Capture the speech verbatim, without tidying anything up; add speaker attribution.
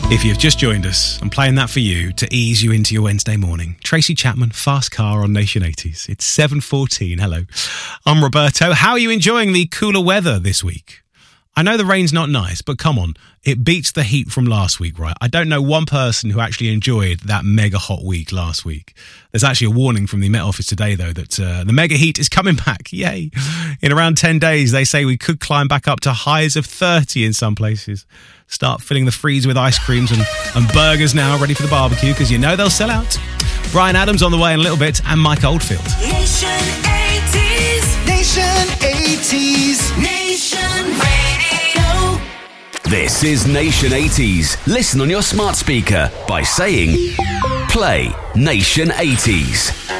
Speaker 1: If you've just joined us, I'm playing that for you to ease you into your Wednesday morning. Tracy Chapman, Fast Car on Nation eighties. It's seven fourteen. Hello. I'm Roberto. How are you enjoying the cooler weather this week? I know the rain's not nice, but come on, it beats the heat from last week, right? I don't know one person who actually enjoyed that mega hot week last week. There's actually a warning from the Met Office today, though, that uh, the mega heat is coming back. Yay. In around ten days, they say we could climb back up to highs of thirty in some places. Start filling the freezer with ice creams and, and burgers now, ready for the barbecue, because you know they'll sell out. Brian Adams on the way in a little bit, and Mike Oldfield.
Speaker 2: Nation eighties. Nation eighties. Nation Radio.
Speaker 3: This is Nation eighties. Listen on your smart speaker by saying, play Nation eighties.